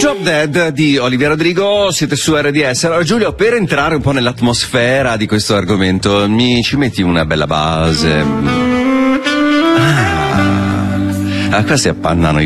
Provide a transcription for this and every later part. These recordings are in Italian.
Drop Dead di Olivia Rodrigo, siete su RDS. Allora Giulio, per entrare un po' nell'atmosfera di questo argomento, ci metti una bella base. Qua si appannano i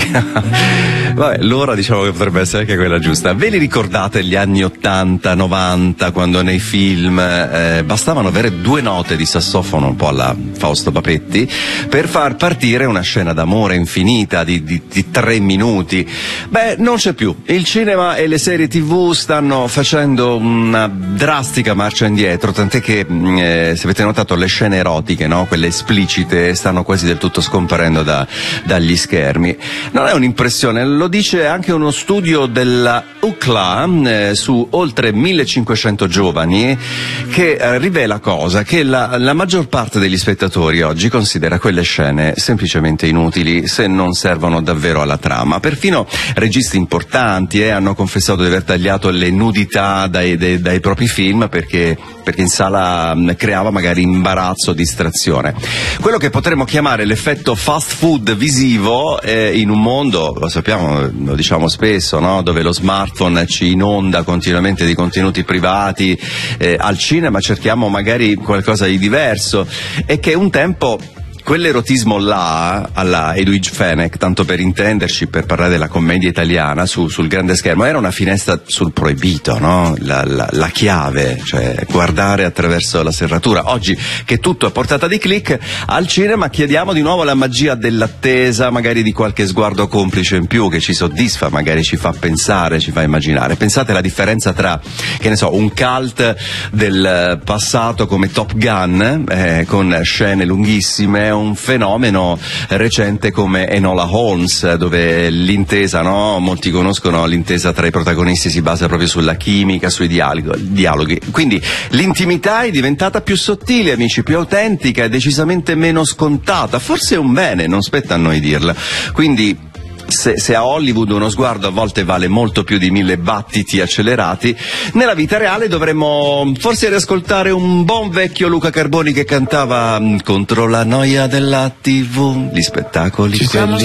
vetri. Vabbè, l'ora diciamo che potrebbe essere anche quella giusta. Ve li ricordate gli anni 80, 90, quando nei film bastavano avere 2 note di sassofono, un po' alla Fausto Papetti, per far partire una scena d'amore infinita di 3 minuti? Beh, non c'è più. Il cinema e le serie TV stanno facendo una drastica marcia indietro, tant'è che se avete notato le scene erotiche, no? Quelle esplicite, stanno quasi del tutto scomparendo dagli schermi. Non è un'impressione, lo dice anche uno studio della UCLA su oltre 1500 giovani, che rivela cosa? Che la maggior parte degli spettatori oggi considera quelle scene semplicemente inutili se non servono davvero alla trama. Perfino registi importanti hanno confessato di aver tagliato le nudità dai propri film perché in sala creava magari imbarazzo, distrazione. Quello che potremmo chiamare l'effetto fast food visivo in un mondo, lo sappiamo, lo diciamo spesso, no? Dove lo smartphone ci inonda continuamente di contenuti privati, al cinema cerchiamo magari qualcosa di diverso, e che un tempo quell'erotismo là, alla Edwige Fenech, tanto per intenderci, per parlare della commedia italiana sul grande schermo, era una finestra sul proibito, no? La chiave, cioè guardare attraverso la serratura. Oggi che tutto è a portata di click, al cinema chiediamo di nuovo la magia dell'attesa, magari di qualche sguardo complice in più che ci soddisfa, magari ci fa pensare, ci fa immaginare. Pensate alla differenza tra, che ne so, un cult del passato come Top Gun, con scene lunghissime, un fenomeno recente come Enola Holmes, dove l'intesa, no? Molti conoscono l'intesa tra i protagonisti, si basa proprio sulla chimica, sui dialoghi. Quindi l'intimità è diventata più sottile, amici, più autentica e decisamente meno scontata. Forse è un bene, non spetta a noi dirla. Quindi se a Hollywood uno sguardo a volte vale molto più di 1000 battiti accelerati, nella vita reale dovremmo forse riascoltare un buon vecchio Luca Carboni che cantava contro la noia della TV, gli spettacoli quelli